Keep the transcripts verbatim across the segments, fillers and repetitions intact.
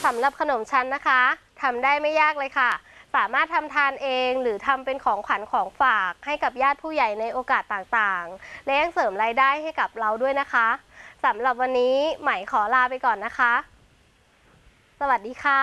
สำหรับขนมชั้นนะคะทำได้ไม่ยากเลยค่ะสามารถทำทานเองหรือทำเป็นของขวัญของฝากให้กับญาติผู้ใหญ่ในโอกาสต่างๆและยังเสริมรายได้ให้กับเราด้วยนะคะสำหรับวันนี้ใหม่ขอลาไปก่อนนะคะสวัสดีค่ะ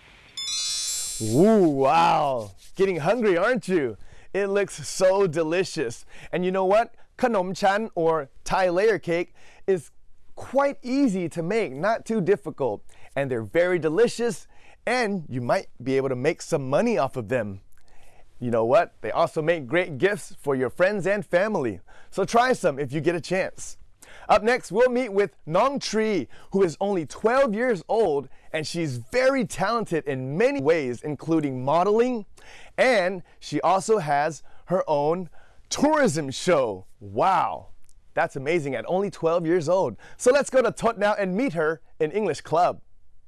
Ooh, wow! Getting hungry, aren't you? It looks so delicious. And you know what? Khanom chan or Thai layer cake is quite easy to make, not too difficult. And they're very delicious, and you might be able to make some money off of them. You know what? They also make great gifts for your friends and family. So try some if you get a chance. Up next, we'll meet with Nong Tree, who is only twelve years old, and she's very talented in many ways, including modeling, and she also has her own tourism show. Wow, that's amazing at only twelve years old. So let's go to Tot now and meet her in English Club.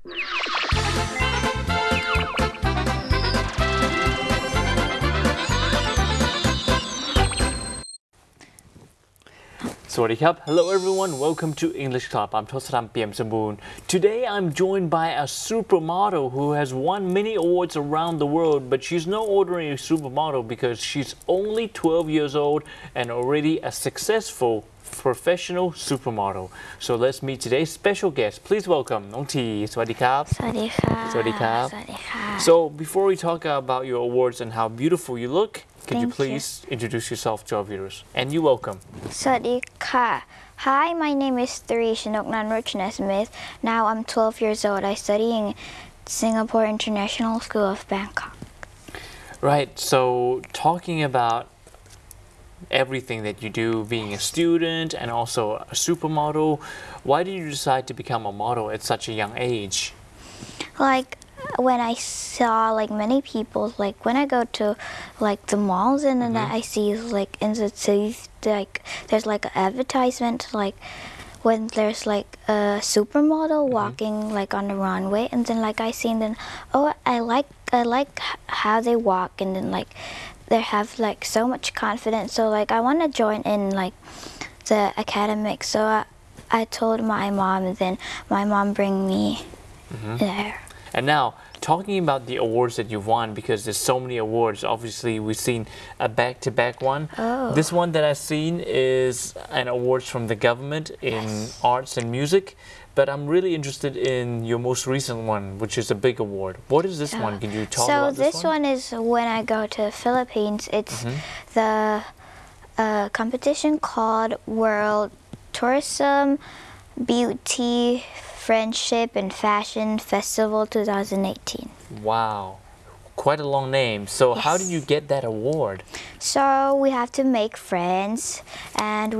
Sawadee Hello everyone, welcome to English Club. I'm Tosaram P M Samboon. Today I'm joined by a supermodel who has won many awards around the world, but she's no ordinary supermodel because she's only twelve years old and already a successful professional supermodel. So let's meet today's special guest. Please welcome Nong T. Sawadee Krab. Sawadee Krab. Sawadee Krab. Sawadee Krab. So before we talk about your awards and how beautiful you look, could Thank you please you. introduce yourself to our viewers? And you welcome. Sawadee Krab. Hi, my name is Therese Shanoknan Rochna Smith. Now I'm twelve years old. I study in Singapore International School of Bangkok. Right, so talking about everything that you do, being a student and also a supermodel, why did you decide to become a model at such a young age? Like when I saw like many people, like when I go to like the malls and then Mm-hmm. I see like in the cities, like there's like an advertisement like when there's like a supermodel Mm-hmm. walking like on the runway, and then like I seen them, oh I like I like how they walk, and then like they have like so much confidence, so like I want to join in like the academic. So I, I told my mom, and then my mom bring me Mm-hmm. there. And now, talking about the awards that you've won, because there's so many awards, obviously we've seen a back-to-back one. Oh. This one that I've seen is an award from the government in Yes. arts and music, but I'm really interested in your most recent one, which is a big award. What is this Oh. one? Can you talk so about this, this one? is when I go to Philippines. It's Mhm. the uh, competition called World Tourism Beauty Friendship and Fashion Festival twenty eighteen. Wow, quite a long name. So how did Yes. you get that award? So we have to make friends, and we